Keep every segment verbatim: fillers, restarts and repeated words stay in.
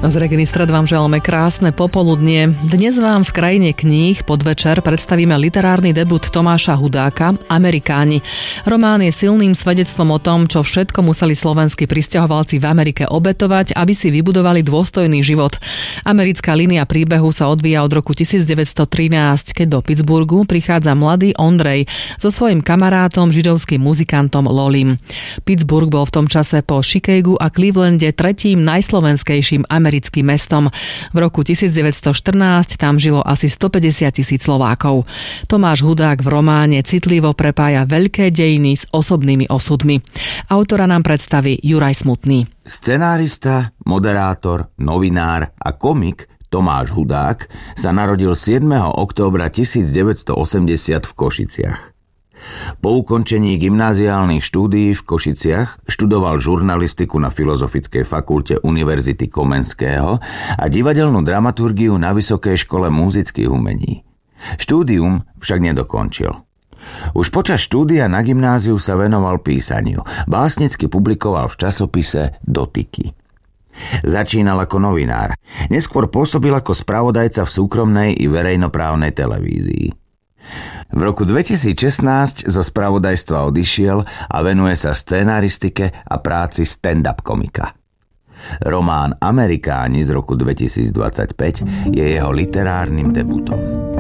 Z Reginy Stred vám želáme krásne popoludnie. Dnes vám v krajine kníh podvečer predstavíme literárny debut Tomáša Hudáka Amerikáni. Román je silným svedectvom o tom, čo všetko museli slovenskí prisťahovalci v Amerike obetovať, aby si vybudovali dôstojný život. Americká línia príbehu sa odvíja od roku devätnásťtrinásť, keď do Pittsburghu prichádza mladý Ondrej so svojím kamarátom, židovským muzikantom Lolim. Pittsburgh bol v tom čase po Chicagu a Clevelande tretím najslovenskejším americkým mestom. V roku devätnásťštrnásť tam žilo asi stopäťdesiat tisíc Slovákov. Tomáš Hudák v románe citlivo prepája veľké dejiny s osobnými osudmi. Autora nám predstaví Juraj Smutný. Scenárista, moderátor, novinár a komik Tomáš Hudák sa narodil siedmeho októbra devätnásťstoosemdesiat v Košiciach. Po ukončení gymnáziálnych štúdií v Košiciach študoval žurnalistiku na Filozofickej fakulte Univerzity Komenského a divadelnú dramaturgiu na Vysokej škole múzických umení. Štúdium však nedokončil. Už počas štúdia na gymnáziu sa venoval písaniu. Básnicky publikoval v časopise Dotyky. Začínal ako novinár. Neskôr pôsobil ako spravodajca v súkromnej i verejnoprávnej televízii. V roku dvetisícšestnásť zo spravodajstva odišiel a venuje sa scenaristike a práci stand-up komika. Román Amerikáni z roku dvetisícdvadsaťpäť je jeho literárnym debutom.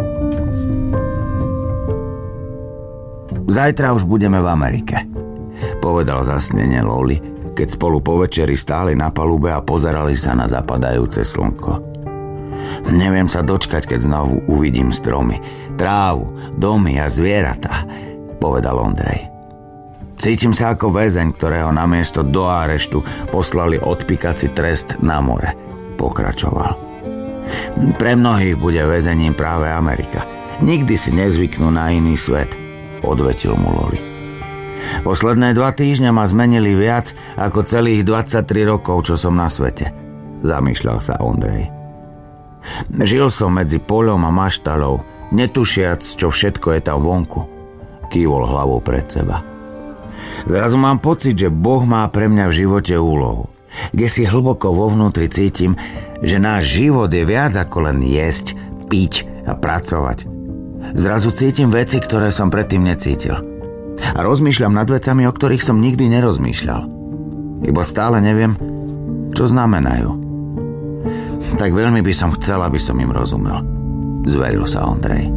Zajtra už budeme v Amerike, povedal zasnene Loli, keď spolu po večeri stáli na palube a pozerali sa na zapadajúce slnko. Neviem sa dočkať, keď znovu uvidím stromy, trávu, domy a zvieratá, povedal Ondrej. Cítim sa ako väzeň, ktorého namiesto do areštu poslali odpíkací trest na more, pokračoval. Pre mnohých bude väzením práve Amerika. Nikdy si nezvyknú na iný svet, odvetil mu Loli. Posledné dva týždne ma zmenili viac ako celých dvadsaťtri rokov, čo som na svete, zamýšľal sa Ondrej. Žil som medzi poľom a maštalou, netušiac, čo všetko je tam vonku, kývol hlavou pred seba. Zrazu mám pocit, že Boh má pre mňa v živote úlohu. Kde si hlboko vo vnútri cítim, že náš život je viac ako len jesť, piť a pracovať. Zrazu cítim veci, ktoré som predtým necítil. A rozmýšľam nad vecami, o ktorých som nikdy nerozmýšľal. Iba stále neviem, čo znamenajú. Tak veľmi by som chcel, aby som im rozumel, zveril sa Ondrej.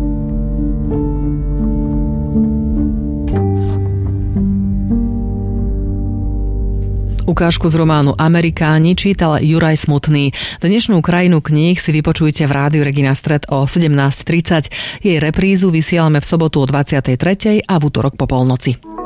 Ukážku z románu Amerikáni čítal Juraj Smutný. Dnešnú krajinu kníh si vypočujte v rádiu Regina Stred o sedemnásť tridsať. Jej reprízu vysielame v sobotu o dvadsiatej tretej a v utorok po polnoci.